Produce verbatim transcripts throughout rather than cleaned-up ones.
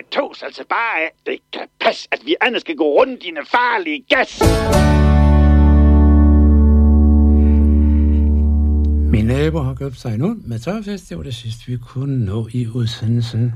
tås altså bare af. Det kan passe, at vi andre skal gå rundt i en farlig gas. Mine naboer har købt sig nu med tørfest. Det var det sidste, vi kunne nå i udsendelsen.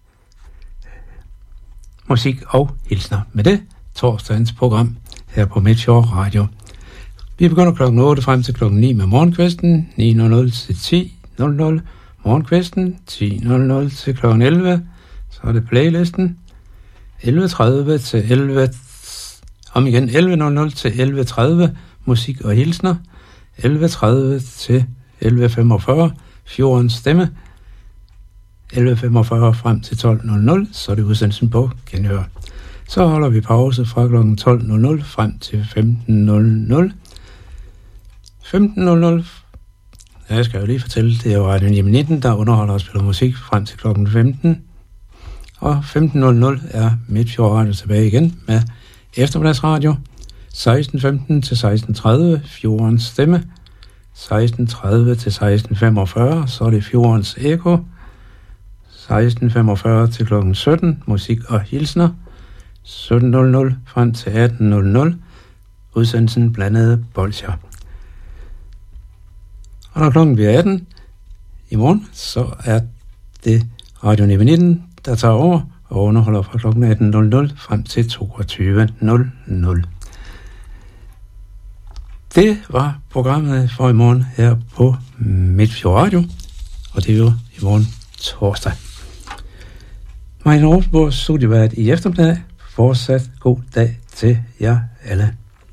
Musik og hilsner med det torsdagens program her på Midtfjord Radio. Vi begynder klokken otte frem til klokken ni med morgenkvisten, ni nul nul til ti nul nul morgenkvisten, ti nul nul til klokken elleve, så er det playlisten, elleve tredive til elleve, om igen elleve nul nul til elleve tredive musik og hilsner, elleve tredive til elleve femogfyrre Fjordens Stemme, elleve femogfyrre frem til tolv nul nul, så er det udsendelsen på genhør. Så holder vi pause fra klokken tolv nul nul frem til femten nul nul. femten nul nul, jeg skal jo lige fortælle, det er jo Radio nitten, der underholder og spiller musik frem til klokken femten. Og femten nul nul er Midtfjord Radio tilbage igen med eftermiddagsradio. seksten femten til seksten tredive Fjordens Stemme. seksten tredive til seksten femogfyrre, så er det Fjordens Eko. seksten femogfyrre til klokken sytten, musik og hilsner. sytten nul nul frem til atten nul nul, udsendelsen Blandede Bolsjer. Og når klokken bliver atten i morgen, så er det Radio nitten, der tager over og underholder fra klokken atten nul nul frem til toogtyve nul nul. Det var programmet for i morgen her på Midtfjord Radio, og det er jo i morgen torsdag. Martin Rosenborg, studievært i eftermiddag. Fortsat god dag til jer alle.